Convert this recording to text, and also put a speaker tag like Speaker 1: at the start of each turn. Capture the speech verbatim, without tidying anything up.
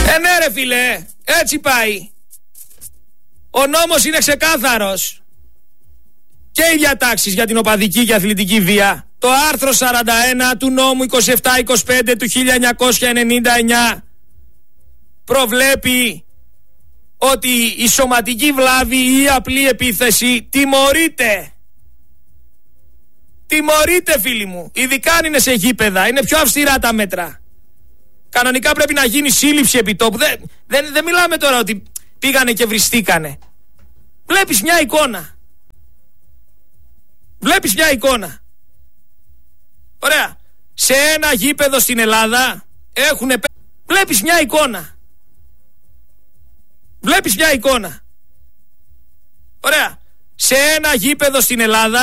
Speaker 1: Ε, ναι ρε φίλε, έτσι πάει. Ο νόμος είναι ξεκάθαρος. Και οι διατάξεις για την οπαδική και αθλητική βία. Το άρθρο σαράντα ένα του νόμου είκοσι επτά είκοσι πέντε του χίλια εννιακόσια ενενήντα εννιά προβλέπει ότι η σωματική βλάβη ή η απλή επίθεση τιμωρείται. Τιμωρείται, φίλοι μου. Ειδικά αν είναι σε γήπεδα. Είναι πιο αυστηρά τα μέτρα. Κανονικά πρέπει να γίνει σύλληψη επιτόπου. Δεν, δεν, δεν μιλάμε τώρα ότι πήγανε και βριστήκανε. Βλέπεις μια εικόνα. Βλέπεις μια εικόνα. Ωραία. Σε ένα γήπεδο στην Ελλάδα έχουνε... Βλέπεις μια εικόνα. Βλέπεις μια εικόνα. Ωραία. Σε ένα γήπεδο στην Ελλάδα